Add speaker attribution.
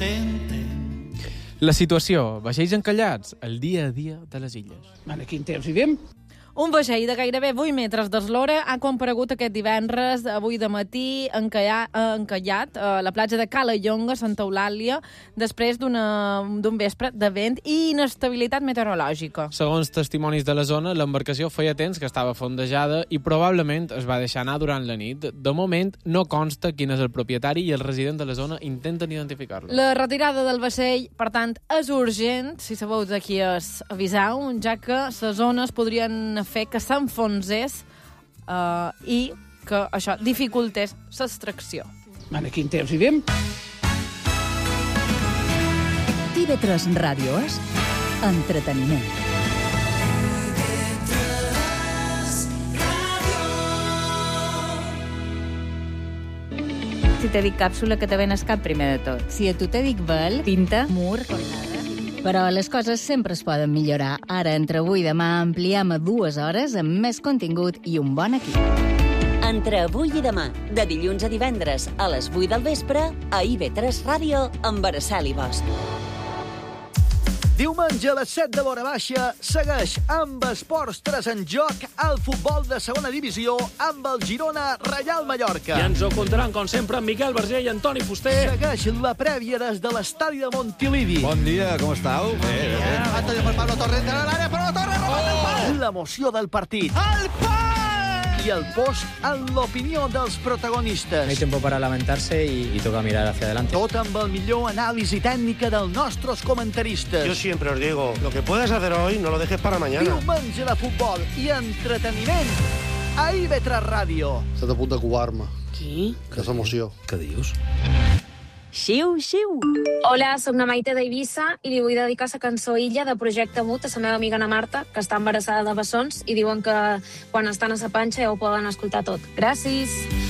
Speaker 1: La situació, vaixells encallats, el dia a dia de les illes.
Speaker 2: En quin temps vivim?
Speaker 3: Un vaixell de gairebé 8 metres d'eslora ha comparegut aquest divendres, avui de matí, encallat a la platja de Cala Llonga, Santa Eulàlia, després d'un vespre de vent i inestabilitat meteorològica.
Speaker 1: Segons testimonis de la zona, l'embarcació feia temps que estava fondejada i probablement es va deixar anar durant la nit. De moment, no consta quin és el propietari i els residents de la zona intenten identificar-lo.
Speaker 3: La retirada del vaixell, per tant, és urgent, si sabeu de qui és, aviseu, ja que les zones podrien fer que s'enfonsés i que això dificultés l'extracció.
Speaker 2: En quin temps vivim?
Speaker 4: TV3 Ràdio és entreteniment.
Speaker 5: Si te dic càpsula, que te ven el cap primer de tot. Si a tu te dic vel, pinta, mur, cornada...
Speaker 4: Però les coses sempre es poden millorar. Ara, entre avui i demà, ampliem a 2 hores amb més contingut i un bon equip.
Speaker 6: Entre avui i demà, de dilluns a divendres, a les 8 del vespre, a IB3 Ràdio, amb Araceli Bosch.
Speaker 7: Diumenge a les 7 de l'hora baixa segueix amb Esports 3 en joc el futbol de segona divisió amb el Girona Reial Mallorca.
Speaker 8: I ens ho contaran, com sempre, amb Miquel Verger i Antoni Fuster.
Speaker 7: Segueix la prèvia des de l'estadi de Montilivi.
Speaker 9: Bon dia, com estàu?
Speaker 7: Pablo Torres de l'àrea, però la Torre remata el pal! L'emoció del partit. El pal! I el post en l'opinió dels protagonistes.
Speaker 10: No hay tiempo para lamentarse y toca mirar hacia adelante.
Speaker 7: Tot amb el millor anàlisi tècnica dels nostres comentaristes.
Speaker 11: Yo siempre os digo, lo que puedes hacer hoy no lo dejes para mañana.
Speaker 7: Diumenge de futbol i entreteniment a IB3 Ràdio.
Speaker 9: Estat a punt de covar-me.
Speaker 5: Qui?
Speaker 9: Que és emoció.
Speaker 10: Què dius?
Speaker 6: Xiu, xiu.
Speaker 12: Hola, soc na Maite d'Eivissa i li vull dedicar la cançó Illa de Projecte Mut a la meva amiga Ana Marta, que està embarassada de bessons i diuen que quan estan a sa panxa ja ho poden escoltar tot. Gràcies!